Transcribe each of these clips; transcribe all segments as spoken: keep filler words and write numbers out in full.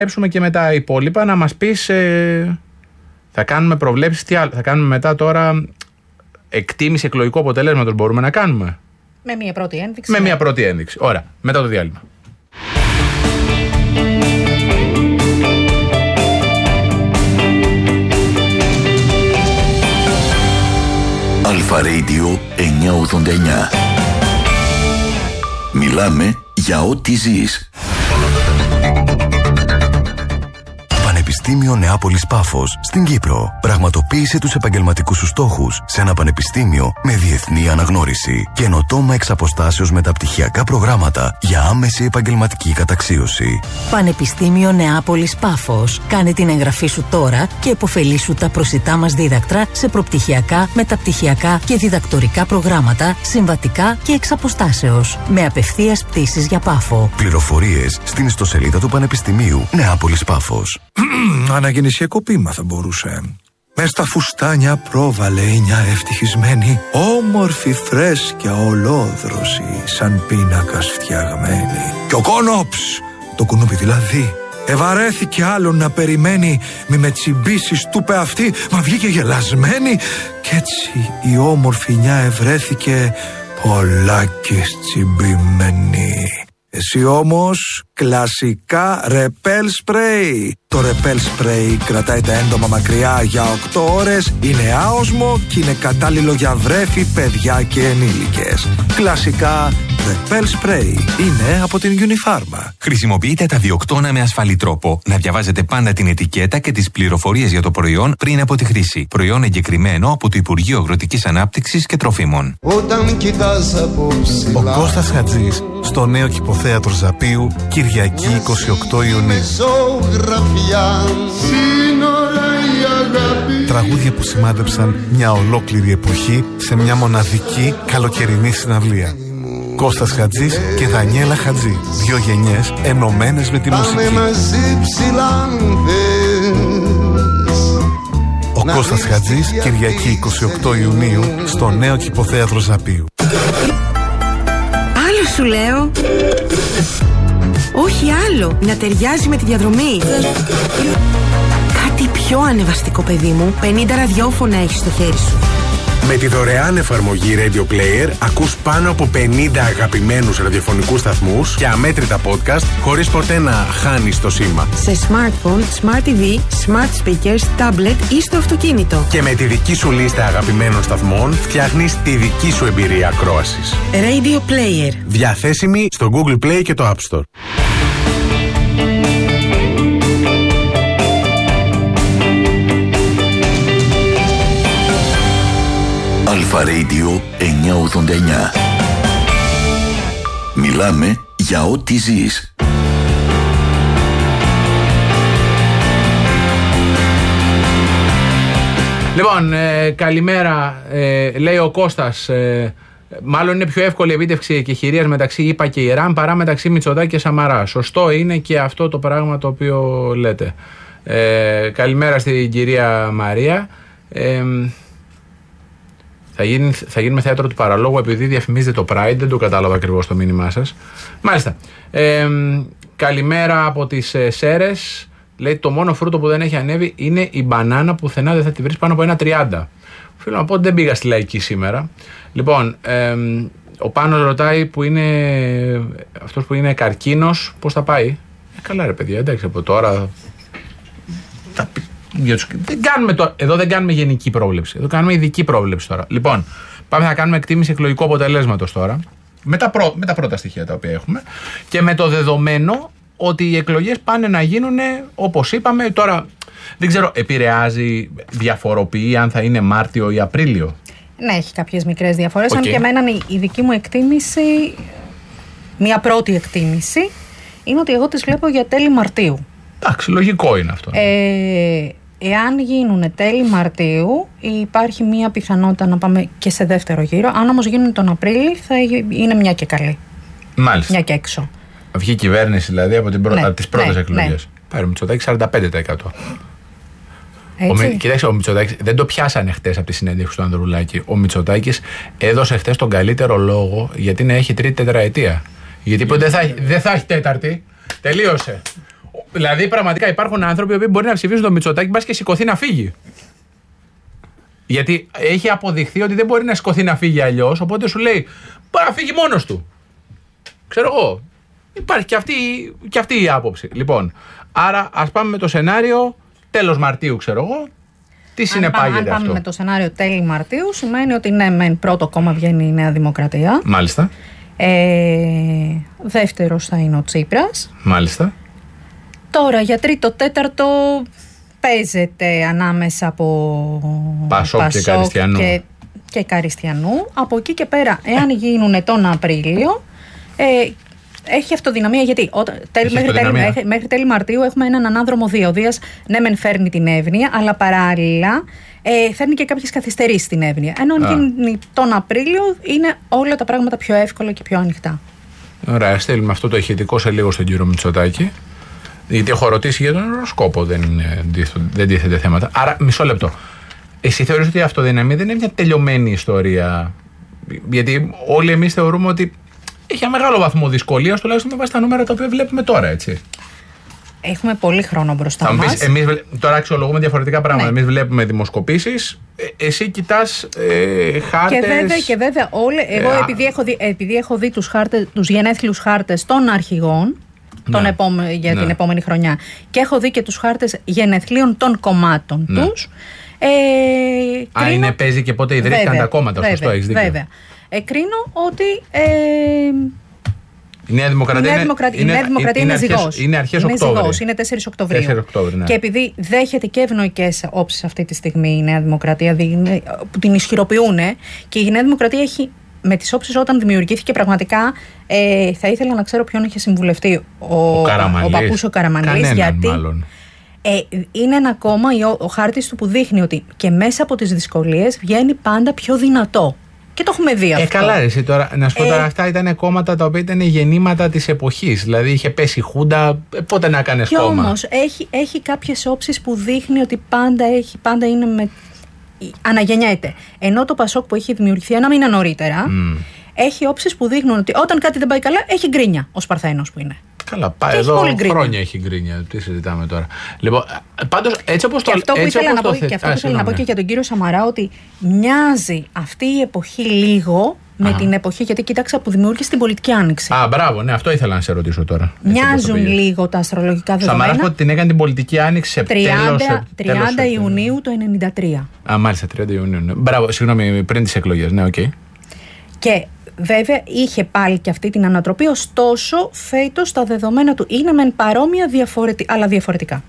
Έψουμε και με τα υπόλοιπα να μας πεις, ε, θα κάνουμε προβλέψεις, τι άλλο, θα κάνουμε μετά τώρα εκτίμηση εκλογικού αποτελέσματος, μπορούμε να κάνουμε. Με μια πρώτη ένδειξη. Με μια πρώτη ένδειξη. Ωραία, μετά το διάλειμμα. Αλφα Radio εννιακόσια ογδόντα εννιά. Μιλάμε για ό,τι ζεις. Πανεπιστήμιο Νεάπολης Πάφος στην Κύπρο. Πραγματοποίησε τους επαγγελματικούς σου στόχους σε ένα πανεπιστήμιο με διεθνή αναγνώριση. Καινοτόμα εξ αποστάσεως μεταπτυχιακά προγράμματα για άμεση επαγγελματική καταξίωση. Πανεπιστήμιο Νεάπολης Πάφος. Κάνε την εγγραφή σου τώρα και επωφελήσου τα προσιτά μας δίδακτρα σε προπτυχιακά, μεταπτυχιακά και διδακτορικά προγράμματα, συμβατικά και εξ αποστάσεως. Με απευθείας πτήσεις για Πάφο. Πληροφορίες στην ιστοσελίδα του Πανεπιστημίου Νεάπολης Πάφος. Αναγεννησιακό πείμα θα μπορούσε. Μες στα φουστάνια πρόβαλε η μια ευτυχισμένη, όμορφη φρέσκια ολόδρωση, σαν πίνακας φτιαγμένη. Και ο κόνοψ, το κουνούπι δηλαδή, ευαρέθηκε άλλον να περιμένει, μη με τσιμπήσεις του πε αυτή, μα βγήκε γελασμένη. Κι έτσι η όμορφη νιά ευρέθηκε πολλάκις τσιμπημένη. Εσύ όμως κλασικά ρεπέλ σπρέι. Το ρεπέλ σπρέι κρατάει τα έντομα μακριά για οκτώ ώρες, είναι άοσμο και είναι κατάλληλο για βρέφη, παιδιά και ενήλικες. Κλασικά ρεπέλ σπρέι είναι από την Unifarma. Χρησιμοποιείτε τα διοκτώνα με ασφαλή τρόπο. Να διαβάζετε πάντα την ετικέτα και τις πληροφορίες για το προϊόν πριν από τη χρήση. Προϊόν εγκεκριμένο από το Υπουργείο Αγροτικής Ανάπτυξης και Τροφίμων. Ο Κώστας Χατζής στο νέο Κηποθέατρο Ζαπίου, Κυριακή είκοσι οκτώ Ιουνίου. Τραγούδια που σημάδεψαν μια ολόκληρη εποχή σε μια μοναδική καλοκαιρινή συναυλία. Κώστας Χατζής και Δανιέλα Χατζή. Δύο γενιές ενωμένες με τη μουσική. Ο Κώστας Χατζής, Κυριακή είκοσι οκτώ Ιουνίου, στο νέο Κηποθέατρο Ζαπίου. Άλλο σου λέω. Όχι άλλο, να ταιριάζει με τη διαδρομή. Κάτι πιο ανεβαστικό, παιδί μου. πενήντα ραδιόφωνα έχεις στο χέρι σου. Με τη δωρεάν εφαρμογή Radio Player ακούς πάνω από πενήντα αγαπημένους ραδιοφωνικούς σταθμούς και αμέτρητα podcast χωρίς ποτέ να χάνεις το σήμα. Σε smartphone, smart τι βι, smart speakers, tablet ή στο αυτοκίνητο. Και με τη δική σου λίστα αγαπημένων σταθμών φτιάχνεις τη δική σου εμπειρία ακρόασης. Radio Player. Διαθέσιμη στο Google Play και το App Store. Αλφα Radio εννιακόσια ογδόντα εννιά. Μιλάμε για ό,τι ζεις. Λοιπόν, ε, καλημέρα, ε, λέει ο Κώστας. Ε, μάλλον είναι πιο εύκολη επίτευξη και χειρίας μεταξύ ΙΠΑ και Ιράν παρά μεταξύ Μητσοτάκη και Σαμαρά. Σωστό είναι και αυτό το πράγμα το οποίο λέτε. Ε, καλημέρα στην κυρία Μαρία. Ε, Θα, γίνει, θα γίνουμε θέατρο του παραλόγου επειδή διαφημίζετε το Pride. Δεν το κατάλαβα ακριβώς το μήνυμά σας. Μάλιστα. Ε, καλημέρα από τις ε, Σέρες. Λέει το μόνο φρούτο που δεν έχει ανέβει είναι η μπανάνα, που πουθενά δεν θα τη βρεις πάνω από ένα τριάντα. Θέλω να πω ότι δεν πήγα στη Λαϊκή σήμερα. Λοιπόν, ε, ο Πάνος ρωτάει που είναι αυτός που είναι καρκίνος, πώς θα πάει. Ε, καλά ρε παιδιά, εντάξει, από τώρα θα πει. Δεν κάνουμε το, εδώ δεν κάνουμε γενική πρόβλεψη. Εδώ κάνουμε ειδική πρόβλεψη τώρα. Λοιπόν, πάμε να κάνουμε εκτίμηση εκλογικού αποτελέσματος τώρα. Με τα, πρω, με τα πρώτα στοιχεία τα οποία έχουμε. Και με το δεδομένο ότι οι εκλογές πάνε να γίνουν όπως είπαμε. Τώρα δεν ξέρω, επηρεάζει, διαφοροποιεί αν θα είναι Μάρτιο ή Απρίλιο. Ναι, έχει κάποιες μικρές διαφορές. Okay. Αν και εμένα η δική μου εκτίμηση, μια πρώτη εκτίμηση, είναι ότι εγώ τις βλέπω για τέλη Μαρτίου. Εντάξει, λογικό είναι αυτό. Ε, εάν γίνουν τέλη Μαρτίου, υπάρχει μια πιθανότητα να πάμε και σε δεύτερο γύρο. Αν όμως γίνουν τον Απρίλιο, θα είναι μια και καλή. Μάλιστα. Μια και έξω. Βγει η κυβέρνηση δηλαδή από, την πρω... ναι, από τις πρώτες ναι, εκλογές. Ναι. Πάρε ο Μητσοτάκης σαράντα πέντε τοις εκατό. Έτσι. Ο, κοιτάξτε, ο Μητσοτάκης δεν το πιάσανε χτες από τη συνέντευξη του Ανδρουλάκη. Ο Μητσοτάκης έδωσε χτες τον καλύτερο λόγο γιατί να έχει τρίτη τετραετία. Γιατί είπε δεν θα, δεν θα έχει τέταρτη. Τελείωσε. Δηλαδή, πραγματικά υπάρχουν άνθρωποι που μπορεί να ψηφίσουν το Μητσοτάκη, μπας και σηκωθεί να φύγει. Γιατί έχει αποδειχθεί ότι δεν μπορεί να σηκωθεί να φύγει αλλιώς, οπότε σου λέει πάει να φύγει μόνος του. Ξέρω εγώ. Υπάρχει και αυτή, και αυτή η άποψη. Λοιπόν, άρα ας πάμε με το σενάριο τέλος Μαρτίου, ξέρω εγώ. Τι συνεπάγεται αυτό? Αν πάμε με το σενάριο τέλη Μαρτίου, σημαίνει ότι ναι, μεν πρώτο κόμμα βγαίνει η Νέα Δημοκρατία. Μάλιστα. Ε, δεύτερος θα είναι ο Τσίπρας. Μάλιστα. Τώρα για τρίτο, τέταρτο παίζεται ανάμεσα από Πασόκ και Καριστιανού. Και, και Καριστιανού. Από εκεί και πέρα, εάν γίνουν τον Απρίλιο, ε, έχει αυτοδυναμία. Γιατί όταν, τέλ, μέχρι, τέλη, μέχρι, μέχρι τέλη Μαρτίου έχουμε έναν ανάδρομο δύο. Ο Δίας ναι, μεν φέρνει την εύνοια, αλλά παράλληλα ε, φέρνει και κάποιες καθυστερήσεις στην εύνοια. Ενώ αν γίνει τον Απρίλιο, είναι όλα τα πράγματα πιο εύκολα και πιο ανοιχτά. Ωραία, στέλνουμε αυτό το ηχητικό σε λίγο στον κύριο Μητσοτάκη. Γιατί έχω ρωτήσει για τον οροσκόπο, δεν, είναι, δεν τίθεται θέματα. Άρα, μισό λεπτό. Εσύ θεωρείς ότι η αυτοδυναμία δεν είναι μια τελειωμένη ιστορία? Γιατί όλοι εμείς θεωρούμε ότι έχει ένα μεγάλο βαθμό δυσκολίας, τουλάχιστον με βάση τα νούμερα τα οποία βλέπουμε τώρα, έτσι. Έχουμε πολύ χρόνο μπροστά θα μας. Πεις, εμείς τώρα αξιολογούμε διαφορετικά πράγματα. Ναι. Εμείς βλέπουμε δημοσκοπήσεις, εσύ κοιτάς ε, χάρτες. Και βέβαια, και βέβαια όλοι, εγώ ε, επειδή, έχω δει, επειδή έχω δει τους, χάρτες, τους γενέθλιους χάρτες των αρχηγών, ναι. τον επόμε, για ναι. την επόμενη χρονιά, και έχω δει και τους χάρτες γενεθλίων των κομμάτων ναι. τους. Ε, Α, κρίνω, είναι παίζει και πότε ιδρύθηκαν τα κόμματα, σωστό, έχεις δίκιο. Βέβαια. Ε, κρίνω ότι ε, η Νέα Δημοκρατία, η Νέα Δημοκρατία είναι, είναι, είναι, είναι ζυγός. Είναι αρχές Οκτώβρη. Είναι τέσσερις Οκτωβρίου. τέσσερις Οκτώβρη, ναι. Και επειδή δέχεται και ευνοϊκές όψεις αυτή τη στιγμή η Νέα Δημοκρατία, που την ισχυροποιούν, και η Νέα Δημοκρατία έχει με τις όψεις όταν δημιουργήθηκε πραγματικά, ε, θα ήθελα να ξέρω ποιον είχε συμβουλευτεί ο, ο, ο παππούς ο Καραμανλής. Γιατί μάλλον. Ε, είναι ένα κόμμα, ο, ο χάρτης του που δείχνει ότι και μέσα από τις δυσκολίες βγαίνει πάντα πιο δυνατό. Και το έχουμε δει αυτό. Ε, καλά, εσύ τώρα. Να σου πω τώρα, ε, αυτά ήταν κόμματα τα οποία ήταν γεννήματα της εποχής. Δηλαδή είχε πέσει η Χούντα, πότε να κάνεις κόμμα. Όμως έχει, έχει κάποιες όψεις που δείχνει ότι πάντα, έχει, πάντα είναι με. Αναγεννιέται. Ενώ το Πασόκ που έχει δημιουργηθεί ένα μήνα νωρίτερα, mm. έχει όψεις που δείχνουν ότι όταν κάτι δεν πάει καλά, έχει γκρίνια ο Παρθένος που είναι. Καλά, πάει εδώ χρόνια έχει γκρίνια. Τι συζητάμε τώρα. Λοιπόν, πάντως, έτσι όπως το, αυτό που έτσι ήθελα όπως να το πω, και αυτό που ήθελα να πω ναι. και για τον κύριο Σαμαρά, ότι μοιάζει αυτή η εποχή λίγο με Α. την εποχή, γιατί κοίταξα, που δημιούργησε την πολιτική άνοιξη. Α, μπράβο, ναι, αυτό ήθελα να σε ρωτήσω τώρα. Μοιάζουν λίγο τα αστρολογικά δεδομένα. Σαμαράς ότι την έκανε την πολιτική άνοιξη σε τριάντα Ιουνίου του ενενήντα τρία. Α, μάλιστα, τριάντα Ιουνίου. Ναι. Μπράβο, συγγνώμη, πριν τις εκλογές, ναι, οκ. Okay. Και βέβαια είχε πάλι και αυτή την ανατροπή, ωστόσο φέτος τα δεδομένα του είναι μεν παρόμοια, διαφορετι... αλλά διαφορετικά.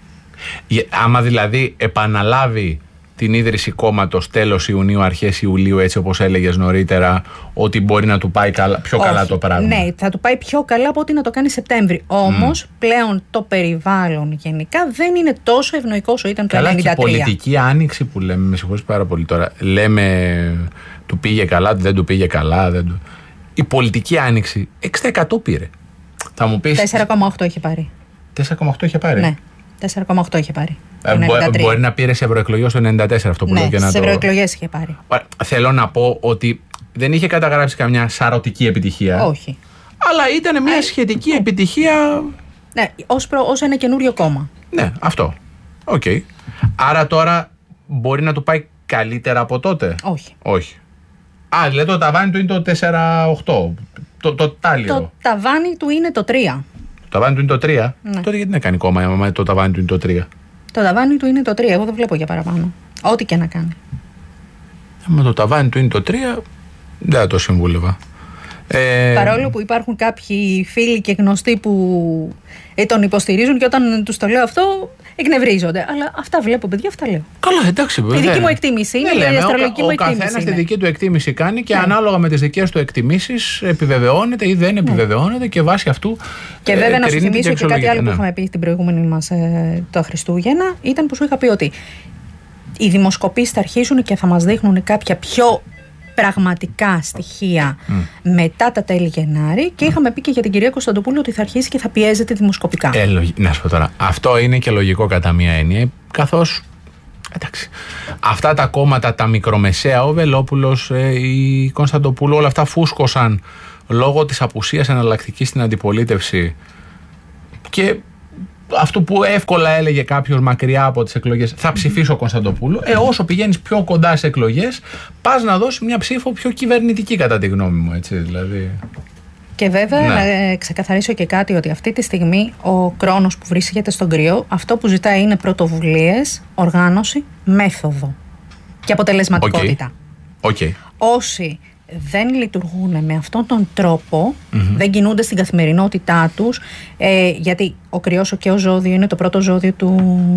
Άμα δηλαδή επαναλάβει την ίδρυση κόμματος τέλος Ιουνίου, αρχές Ιουλίου, έτσι όπως έλεγες νωρίτερα, ότι μπορεί να του πάει καλά, πιο Όχι, καλά το πράγμα. Ναι, θα του πάει πιο καλά από ότι να το κάνει Σεπτέμβρη. Όμως mm. πλέον το περιβάλλον γενικά δεν είναι τόσο ευνοϊκό όσο ήταν το ενενήντα τρία. Και η πολιτική άνοιξη που λέμε, με συγχωρείς πάρα πολύ τώρα, λέμε του πήγε καλά, δεν του πήγε καλά. Δεν του... Η πολιτική άνοιξη έξι τοις εκατό πήρε. Θα μου πεις. τέσσερα κόμμα οκτώ είχε πάρει. τέσσερα κόμμα οκτώ είχε πάρει. Ναι. τέσσερα κόμμα οκτώ είχε πάρει. Ε, μπο, μπορεί να πήρε σε ευρωεκλογές το ενενήντα τέσσερα αυτό που ναι, λέω και να σε το. ευρωεκλογές είχε πάρει. Θέλω να πω ότι δεν είχε καταγράψει καμιά σαρωτική επιτυχία. Όχι. Αλλά ήταν μια σχετική ε, επιτυχία. Ναι, ως, προ, ως ένα καινούριο κόμμα. Ναι, αυτό. Οκ. Okay. Άρα τώρα μπορεί να του πάει καλύτερα από τότε. Όχι. Όχι. Α, δηλαδή το ταβάνι του είναι το τέσσερα οκτώ. Το, το τάλιο. Το ταβάνι του είναι το τρία. Το ταβάνι του είναι το τρία. Ναι. Τότε γιατί να κάνει κόμμα, άμα το ταβάνι του είναι το τρία. Το ταβάνι του είναι το τρία. Εγώ δεν βλέπω για παραπάνω. Ό,τι και να κάνει. Άμα το ταβάνι του είναι το τρία, δεν θα το συμβούλευα. Ε... Παρόλο που υπάρχουν κάποιοι φίλοι και γνωστοί που ε, τον υποστηρίζουν και όταν τους το λέω αυτό εκνευρίζονται. Αλλά αυτά βλέπω, παιδιά, αυτά λέω. Καλά, εντάξει, βέβαια. Η δική μου εκτίμηση είναι, η αστρολογική μου εκτίμηση. Ο καθένας τη δική του εκτίμηση κάνει και ναι. ανάλογα με τις δικές του εκτιμήσεις επιβεβαιώνεται ή δεν επιβεβαιώνεται ναι. και βάσει αυτού. Και βέβαια ε, να σου θυμίσω και κάτι άλλο ναι. που είχαμε πει την προηγούμενη μας ε, το Χριστούγεννα, ήταν που σου είχα πει ότι οι δημοσκοπήσεις θα αρχίσουν και θα μας δείχνουν κάποια πιο πραγματικά στοιχεία mm. μετά τα τέλη Γενάρη και είχαμε πει και για την κυρία Κωνσταντοπούλου ότι θα αρχίσει και θα πιέζεται δημοσκοπικά. Ε, λογι... Να σου πω τώρα, αυτό είναι και λογικό κατά μία έννοια, καθώς εντάξει, αυτά τα κόμματα, τα μικρομεσαία, ο Βελόπουλος, η Κωνσταντοπούλου, όλα αυτά φούσκωσαν λόγω της απουσίας εναλλακτικής στην αντιπολίτευση και αυτό που εύκολα έλεγε κάποιος μακριά από τις εκλογές, θα ψηφίσω Κωνσταντοπούλου. Ε, όσο πηγαίνεις πιο κοντά σε εκλογές, πας να δώσεις μια ψήφο πιο κυβερνητική, κατά τη γνώμη μου. Έτσι, δηλαδή. Και βέβαια, Ναι. να ξεκαθαρίσω και κάτι, ότι αυτή τη στιγμή ο Κρόνος που βρίσκεται στον κρυό, αυτό που ζητάει είναι πρωτοβουλίες, οργάνωση, μέθοδο και αποτελεσματικότητα. Οκ. Okay. Όσοι δεν λειτουργούν με αυτόν τον τρόπο, mm-hmm. δεν κινούνται στην καθημερινότητά τους, ε, γιατί ο κρυός και ο ζώδιο είναι το πρώτο ζώδιο του,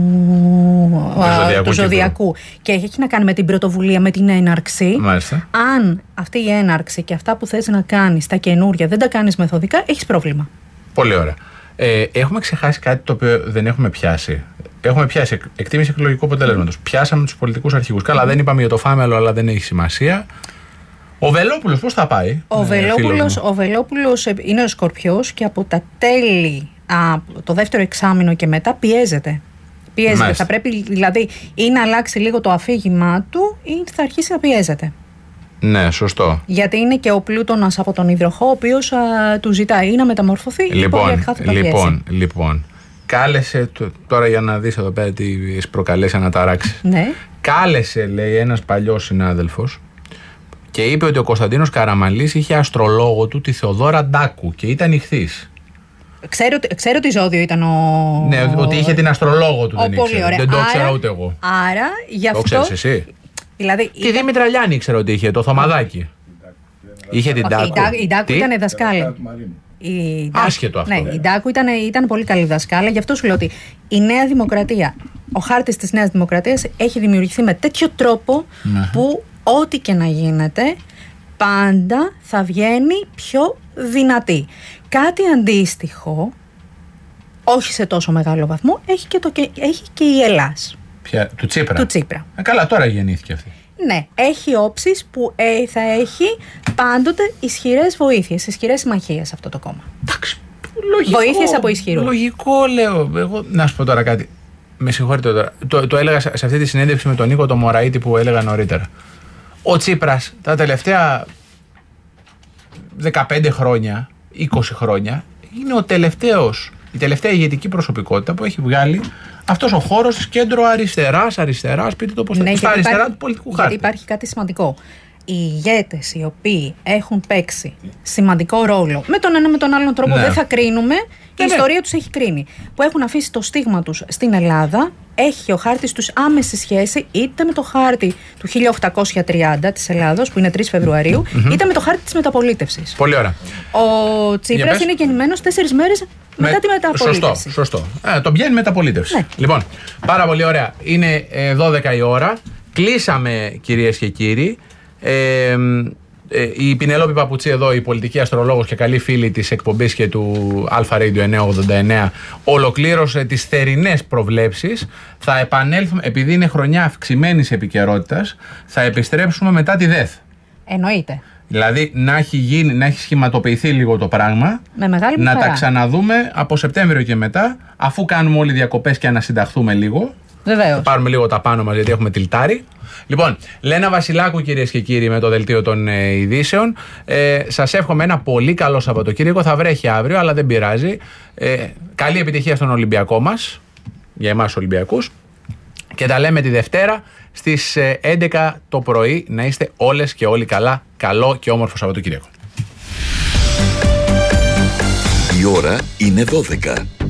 α, ζωδιακού, του ζωδιακού και έχει να κάνει με την πρωτοβουλία, με την έναρξη. Μάλιστα. Αν αυτή η έναρξη και αυτά που θες να κάνεις, τα καινούρια, δεν τα κάνεις μεθοδικά, έχεις πρόβλημα. Πολύ ωραία. Ε, έχουμε ξεχάσει κάτι το οποίο δεν έχουμε πιάσει. Έχουμε πιάσει εκτίμηση εκλογικού αποτελέσματος. Πιάσαμε τους πολιτικούς αρχηγούς. Καλά, δεν είπαμε για το Φάμελο, αλλά δεν έχει σημασία. Ο Βελόπουλος πώς θα πάει? Ο, ε, Βελόπουλος, ο Βελόπουλος είναι ο Σκορπιός και από τα τέλη, α, το δεύτερο εξάμηνο και μετά πιέζεται. Πιέζεται. Μάλιστα. Θα πρέπει δηλαδή ή να αλλάξει λίγο το αφήγημά του ή θα αρχίσει να πιέζεται. Ναι, σωστό. Γιατί είναι και ο Πλούτονας από τον υδροχό, ο οποίος α, του ζητάει ή να μεταμορφωθεί ή Λοιπόν, θα τα λοιπόν, λοιπόν. Κάλεσε, τώρα για να δεις εδώ πέρα τι προκαλέσει αναταράξεις. Ναι. Κάλεσε, λέει, ένας παλιός συνάδελφος και είπε ότι ο Κωνσταντίνος Καραμανλής είχε αστρολόγο του τη Θεοδόρα Ντάκου και ήταν ηχθής. Ξέρω, ξέρω τι ζώδιο ήταν ο... Ναι, ότι είχε την αστρολόγο του, ο, δεν ήξερα. ωραία. Δεν το άρα, ήξερα ούτε εγώ. Άρα, γι' αυτό... Το ξέρεις εσύ? Δηλαδή, Τη ήταν... Δήμητρα Λιάννη ήξερα ότι είχε, το Θωμαδάκι. Είχε την Ντάκου. Η Ντάκου ήταν δασκάλα. Η... Άσχετο αυτό. Ναι, η Ντάκου ήταν, ήταν πολύ καλή δασκάλα. Γι' αυτό σου λέω ότι η Νέα Δημοκρατία, ο χάρτης της Νέας Δημοκρατίας έχει δημιουργηθεί με τέτοιο τρόπο ναι. που ό,τι και να γίνεται πάντα θα βγαίνει πιο δυνατή. Κάτι αντίστοιχο, όχι σε τόσο μεγάλο βαθμό, έχει και, το, έχει και η Ελλάς. Ποια, του Τσίπρα. Του Τσίπρα. Ε, καλά, τώρα γεννήθηκε αυτή. Ναι, έχει όψεις που ε, θα έχει πάντοτε ισχυρές βοήθειες, ισχυρές συμμαχίες αυτό το κόμμα. Εντάξει, λογικό. Βοήθειες από ισχυρού. Λογικό, λέω. Εγώ, να σου πω τώρα κάτι. Με συγχωρείτε τώρα. Το, το έλεγα σε αυτή τη συνέντευξη με τον Νίκο το Μωραΐτη που έλεγα νωρίτερα. Ο Τσίπρας τα τελευταία δεκαπέντε χρόνια, είκοσι χρόνια, είναι ο τελευταίος, η τελευταία ηγετική προσωπικότητα που έχει βγάλει αυτός ο χώρος της κέντρο αριστεράς, αριστεράς, πείτε το πώς θα ναι, στα αριστερά υπάρχει, του πολιτικού γιατί χάρτη. υπάρχει κάτι σημαντικό. Οι ηγέτες οι οποίοι έχουν παίξει σημαντικό ρόλο, με τον ένα με τον άλλον τρόπο ναι. δεν θα κρίνουμε, η ναι, ιστορία ναι. τους έχει κρίνει. Που έχουν αφήσει το στίγμα τους στην Ελλάδα, έχει ο χάρτης τους άμεση σχέση είτε με το χάρτη του χίλια οκτακόσια τριάντα της Ελλάδος, που είναι τρεις Φεβρουαρίου, mm-hmm. είτε με το χάρτη της μεταπολίτευσης. Πολύ ωραία. Ο Τσίπρας είναι γεννημένος τέσσερις μέρες μετά με... τη μεταπολίτευση. Σωστό, σωστό. Ε, τον πιάνει μεταπολίτευση. Ναι. Λοιπόν, πάρα πολύ ωραία. Είναι ε, δώδεκα η ώρα. Κλείσαμε, κυρίες και κύριοι. Ε, ε, η Πινελόπη Παπουτσί εδώ, η πολιτική αστρολόγος και καλή φίλη της εκπομπής και του Αλφα Radio εννιακόσια ογδόντα εννέα, ολοκλήρωσε τις θερινές προβλέψεις. Θα επανέλθουμε, επειδή είναι χρονιά αυξημένης επικαιρότητας, θα επιστρέψουμε μετά τη ΔΕΘ. Εννοείται. Δηλαδή να έχει, γίνει, να έχει σχηματοποιηθεί λίγο το πράγμα, με μεγάλη να χαρά. τα ξαναδούμε από Σεπτέμβριο και μετά, αφού κάνουμε όλοι διακοπές και ανασυνταχθούμε λίγο. Βεβαίως. Θα πάρουμε λίγο τα πάνω μας γιατί έχουμε τιλτάρει. Λοιπόν, Λένα Βασιλάκου, κυρίες και κύριοι, με το δελτίο των ε, ειδήσεων. Ε, σας εύχομαι ένα πολύ καλό Σαββατοκύριακο. Θα βρέχει αύριο, αλλά δεν πειράζει. Ε, καλή επιτυχία στον Ολυμπιακό μας, για εμάς Ολυμπιακούς. Και τα λέμε τη Δευτέρα στις έντεκα το πρωί. Να είστε όλες και όλοι καλά. Καλό και όμορφο Σαββατοκύριακο. Η ώρα είναι δώδεκα.